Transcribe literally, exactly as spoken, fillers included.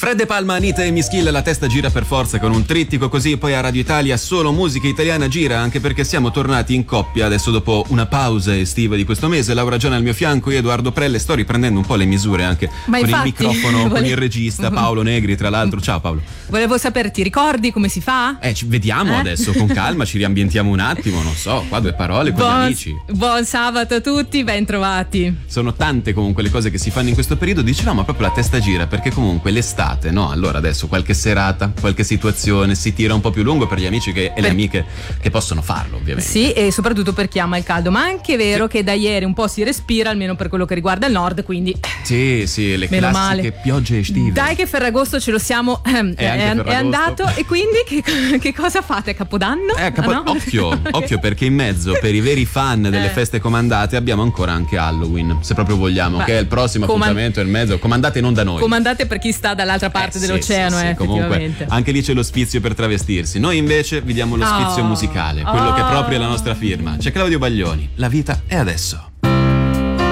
Fred De Palma, Anita e Mischilla, la testa gira per forza con un trittico così, poi a Radio Italia solo musica italiana gira, anche perché siamo tornati in coppia adesso dopo una pausa estiva di questo mese. Laura Giona al mio fianco, io Edoardo Prelle, sto riprendendo un po' le misure anche Ma con infatti, il microfono, vole... con il regista Paolo Negri tra l'altro. Ciao Paolo. Volevo sapere, ti ricordi come si fa? Eh, ci vediamo eh? adesso con calma, ci riambientiamo un attimo, non so, qua due parole con buon, gli amici. Buon sabato a tutti, ben trovati. Sono tante comunque le cose che si fanno in questo periodo, dicevamo proprio la testa gira, perché comunque l'estate, no? Allora adesso qualche serata, qualche situazione si tira un po' più lungo per gli amici che, e per... le amiche che possono farlo, ovviamente. Sì, e soprattutto per chi ama il caldo, ma anche è vero sì. che da ieri un po' si respira, almeno per quello che riguarda il nord, quindi sì, sì, le meno classiche male. Piogge estive. Dai che Ferragosto ce lo siamo ehm, è, è, è andato, e quindi che, che cosa fate a Capodanno? Eh, capo... ah, no? Occhio, occhio perché in mezzo per i veri fan delle eh. feste comandate abbiamo ancora anche Halloween, se proprio vogliamo, Beh, che è il prossimo comand... appuntamento in mezzo, comandate non da noi. Comandate per chi sta dall'altra parte eh, dell'oceano, sì, sì, eh, sì. Comunque anche lì c'è lo sfizio per travestirsi. Noi invece vi diamo lo sfizio oh. musicale, quello oh. che è proprio la nostra firma. C'è Claudio Baglioni, La vita è adesso.